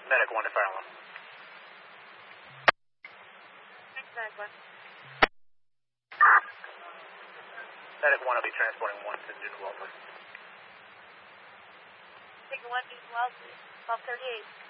Medic 1 to fire alarm. Medic 1. Medic 1 will be transporting 1 to Newton Wellesley. Take 1 Newton Wellesley, 1238.